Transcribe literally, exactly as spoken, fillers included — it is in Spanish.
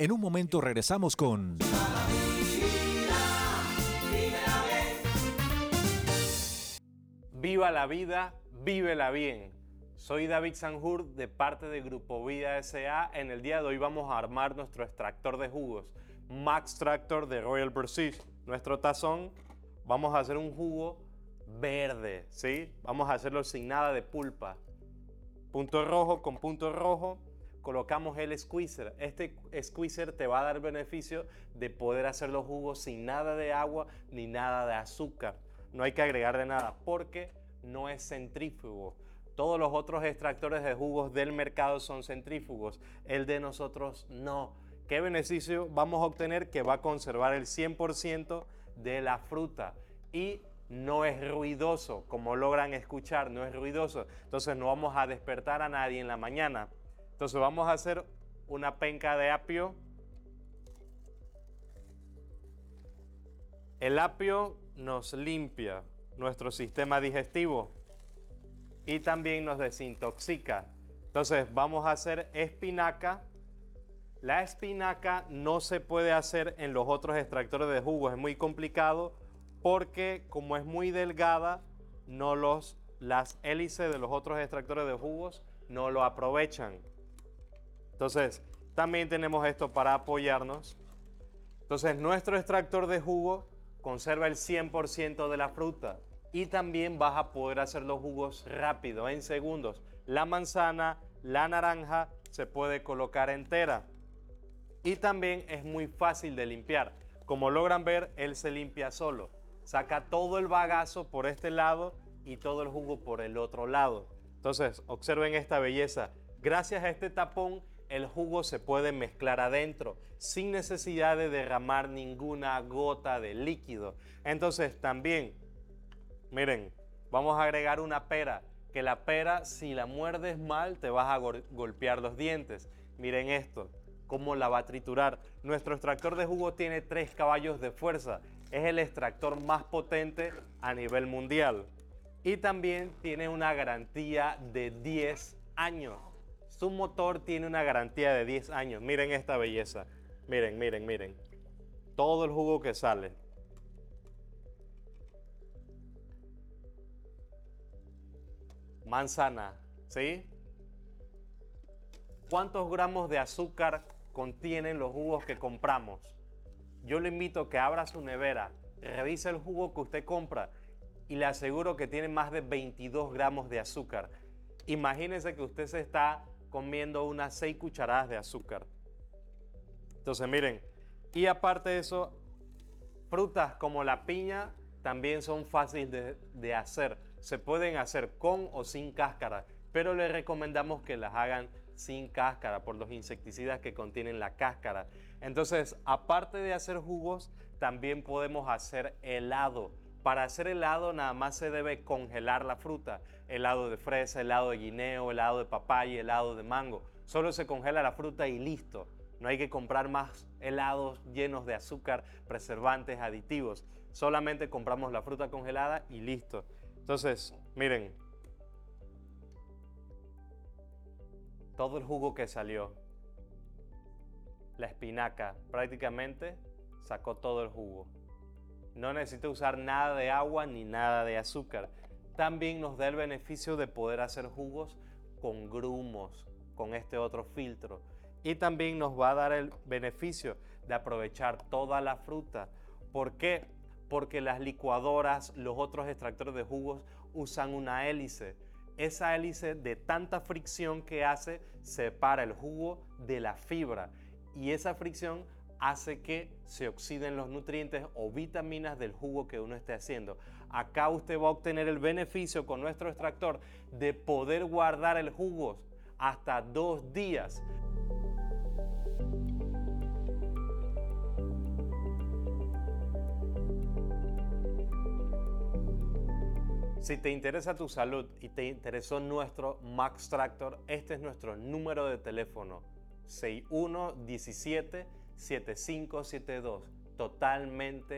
En un momento regresamos con... Viva la vida, vívela bien. Soy David Sanjur de parte de Grupo Vida S A En el día de hoy vamos a armar nuestro extractor de jugos Max Tractor de Royal Prestige. Nuestro tazón, vamos a hacer un jugo verde, ¿sí? Vamos a hacerlo sin nada de pulpa. Punto rojo con punto rojo, colocamos el squeezer. Este squeezer te va a dar beneficio de poder hacer los jugos sin nada de agua ni nada de azúcar. No hay que agregarle nada porque no es centrífugo. Todos los otros extractores de jugos del mercado son centrífugos. El de nosotros no. ¿Qué beneficio vamos a obtener? Que va a conservar el cien por ciento de la fruta y no es ruidoso, como logran escuchar, no es ruidoso. Entonces no vamos a despertar a nadie en la mañana. Entonces vamos a hacer una penca de apio. El apio nos limpia nuestro sistema digestivo y también nos desintoxica. Entonces vamos a hacer espinaca. La espinaca no se puede hacer en los otros extractores de jugos, es muy complicado porque como es muy delgada, no los, las hélices de los otros extractores de jugos no lo aprovechan. Entonces también tenemos esto para apoyarnos. Entonces nuestro extractor de jugo conserva el cien por ciento de la fruta y también vas a poder hacer los jugos rápido, en segundos. La manzana, la naranja se puede colocar entera y también es muy fácil de limpiar. Como logran ver, él se limpia solo. Saca todo el bagazo por este lado y todo el jugo por el otro lado. Entonces observen esta belleza. Gracias a este tapón el jugo se puede mezclar adentro sin necesidad de derramar ninguna gota de líquido. Entonces también, miren, vamos a agregar una pera, que la pera si la muerdes mal te vas a go golpear los dientes. Miren esto, cómo la va a triturar. Nuestro extractor de jugo tiene tres caballos de fuerza. Es el extractor más potente a nivel mundial. Y también tiene una garantía de diez años. Su motor tiene una garantía de diez años. Miren esta belleza. Miren, miren, miren. Todo el jugo que sale. Manzana, ¿sí? ¿Cuántos gramos de azúcar contienen los jugos que compramos? Yo le invito a que abra su nevera, revise el jugo que usted compra y le aseguro que tiene más de veintidós gramos de azúcar. Imagínese que usted se está comiendo unas seis cucharadas de azúcar. Entonces miren, y aparte de eso, frutas como la piña también son fáciles de, de hacer. Se pueden hacer con o sin cáscara, pero les recomendamos que las hagan sin cáscara por los insecticidas que contienen la cáscara. Entonces, aparte de hacer jugos, también podemos hacer helado. Para hacer helado nada más se debe congelar la fruta. Helado de fresa, helado de guineo, helado de papaya, helado de mango. Solo se congela la fruta y listo. No hay que comprar más helados llenos de azúcar, preservantes, aditivos. Solamente compramos la fruta congelada y listo. Entonces, miren. Todo el jugo que salió. La espinaca prácticamente sacó todo el jugo. No necesita usar nada de agua ni nada de azúcar. También nos da el beneficio de poder hacer jugos con grumos, con este otro filtro. Y también nos va a dar el beneficio de aprovechar toda la fruta. ¿Por qué? Porque las licuadoras, los otros extractores de jugos usan una hélice. Esa hélice de tanta fricción que hace separa el jugo de la fibra. Y esa fricción hace que se oxiden los nutrientes o vitaminas del jugo que uno esté haciendo. Acá usted va a obtener el beneficio con nuestro extractor de poder guardar el jugo hasta dos días. Si te interesa tu salud y te interesó nuestro Max Tractor, este es nuestro número de teléfono seis uno uno siete siete cinco siete dos, totalmente